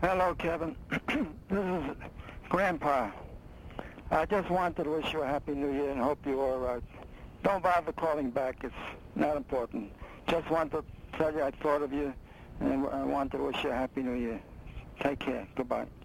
Hello, Kevin. This is Grandpa. I just wanted to wish you a Happy New Year and hope you're all right. Don't bother calling back. It's not important. Just wanted to tell you I thought of you and I wanted to wish you a Happy New Year. Take care. Goodbye.